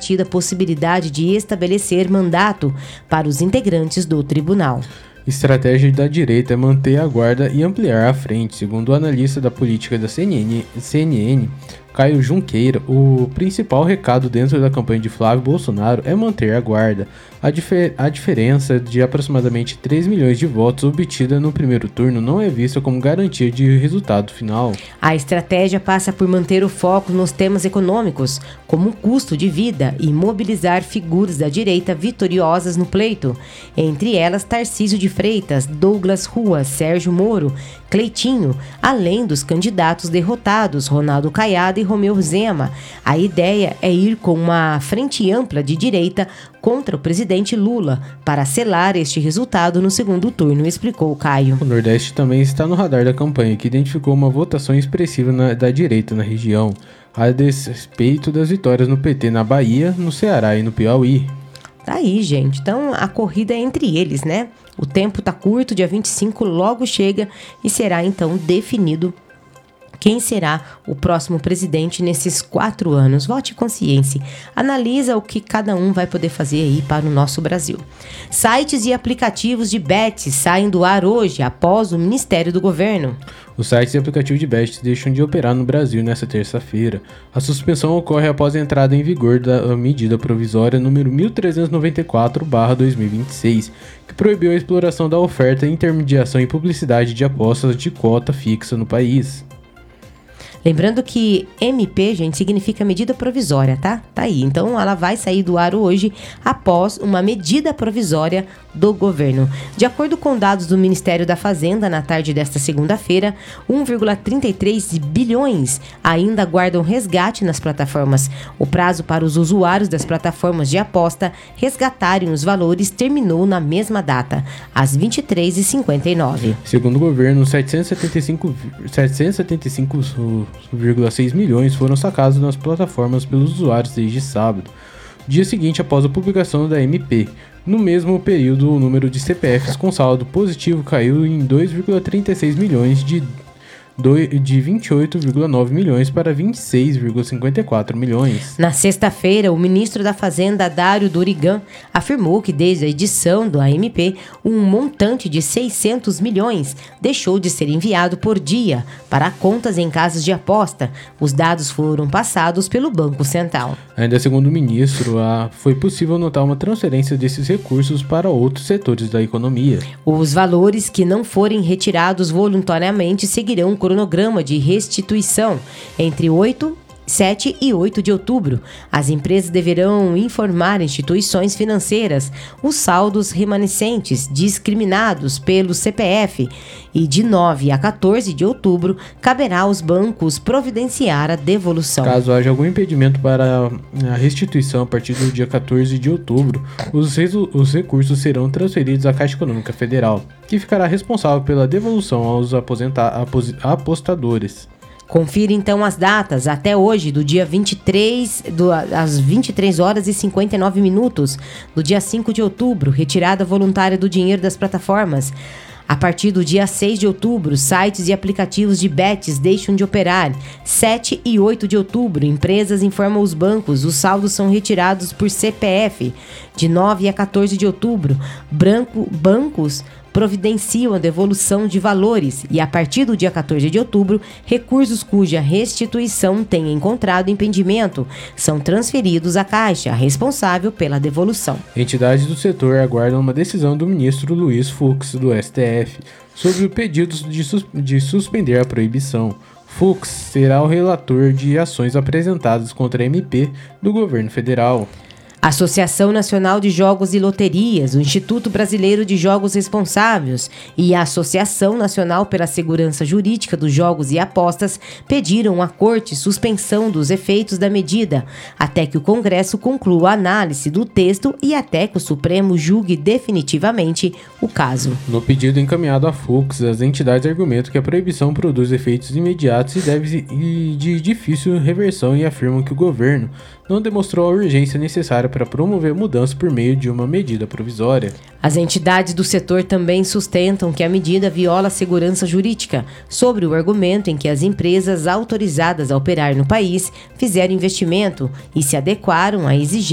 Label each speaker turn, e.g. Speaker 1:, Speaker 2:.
Speaker 1: debatida a possibilidade de estabelecer mandato para os integrantes do tribunal.
Speaker 2: Estratégia da direita é manter a guarda e ampliar a frente. Segundo o analista da política da CNN, Caio Junqueira, o principal recado dentro da campanha de Flávio Bolsonaro é manter a guarda. A diferença de aproximadamente 3 milhões de votos obtida no primeiro turno não é vista como garantia de resultado final.
Speaker 1: A estratégia passa por manter o foco nos temas econômicos, como o custo de vida, e mobilizar figuras da direita vitoriosas no pleito, entre elas Tarcísio de Freitas, Douglas Ruas, Sérgio Moro, Cleitinho, além dos candidatos derrotados, Ronaldo Caiado e Romeu Zema. A ideia é ir com uma frente ampla de direita contra o presidente Lula para selar este resultado no segundo turno, explicou Caio.
Speaker 2: O Nordeste também está no radar da campanha, que identificou uma votação expressiva da direita na região, a despeito das vitórias no PT na Bahia, no Ceará e no Piauí.
Speaker 1: Tá aí, gente. Então, a corrida é entre eles, né? O tempo tá curto, dia 25 logo chega e será, então, definido quem será o próximo presidente nesses 4 anos. Vote consciência. Analisa o que cada um vai poder fazer aí para o nosso Brasil. Sites e aplicativos de bets saem do ar hoje, após o Ministério do Governo.
Speaker 2: Os sites e aplicativos de bets deixam de operar no Brasil nesta terça-feira. A suspensão ocorre após a entrada em vigor da medida provisória número 1394/2026, que proibiu a exploração da oferta, intermediação e publicidade de apostas de cota fixa no país.
Speaker 1: Lembrando que MP, gente, significa medida provisória, tá? Tá aí. Então, ela vai sair do ar hoje após uma medida provisória do governo. De acordo com dados do Ministério da Fazenda, na tarde desta segunda-feira, 1,33 bilhões ainda aguardam resgate nas plataformas. O prazo para os usuários das plataformas de aposta resgatarem os valores terminou na mesma data, às 23h59.
Speaker 2: Segundo o governo, 775,6 milhões foram sacados nas plataformas pelos usuários desde sábado, dia seguinte após a publicação da MP. No mesmo período, o número de CPFs com saldo positivo caiu em 2,36 milhões de 28,9 milhões para 26,54 milhões.
Speaker 1: Na sexta-feira, o ministro da Fazenda, Dário Dorigan, afirmou que desde a edição do AMP, um montante de 600 milhões deixou de ser enviado por dia para contas em casas de aposta. Os dados foram passados pelo Banco Central.
Speaker 2: Ainda segundo o ministro, foi possível notar uma transferência desses recursos para outros setores da economia.
Speaker 1: Os valores que não forem retirados voluntariamente seguirão o cronograma de restituição entre 7 e 8 de outubro. As empresas deverão informar instituições financeiras os saldos remanescentes discriminados pelo CPF e de 9 a 14 de outubro caberá aos bancos providenciar a devolução.
Speaker 2: Caso haja algum impedimento para a restituição a partir do dia 14 de outubro, os recursos serão transferidos à Caixa Econômica Federal, que ficará responsável pela devolução aos apostadores.
Speaker 1: Confira então as datas até hoje, do dia 23, às 23 horas e 59 minutos, do dia 5 de outubro, retirada voluntária do dinheiro das plataformas. A partir do dia 6 de outubro, sites e aplicativos de bets deixam de operar. 7 e 8 de outubro, empresas informam os bancos, os saldos são retirados por CPF. De 9 a 14 de outubro, bancos providenciam a devolução de valores e, a partir do dia 14 de outubro, recursos cuja restituição tenha encontrado impedimento são transferidos à Caixa, responsável pela devolução.
Speaker 2: Entidades do setor aguardam uma decisão do ministro Luiz Fux, do STF, sobre o pedido de suspender a proibição. Fux será o relator de ações apresentadas contra a MP do governo federal.
Speaker 1: A Associação Nacional de Jogos e Loterias, o Instituto Brasileiro de Jogos Responsáveis e a Associação Nacional pela Segurança Jurídica dos Jogos e Apostas pediram à Corte suspensão dos efeitos da medida, até que o Congresso conclua a análise do texto e até que o Supremo julgue definitivamente o caso.
Speaker 2: No pedido encaminhado à Fux, as entidades argumentam que a proibição produz efeitos imediatos e de difícil reversão e afirmam que o governo não demonstrou a urgência necessária para promover mudanças por meio de uma medida provisória.
Speaker 1: As entidades do setor também sustentam que a medida viola a segurança jurídica, sobre o argumento em que as empresas autorizadas a operar no país fizeram investimento e se adequaram à exigência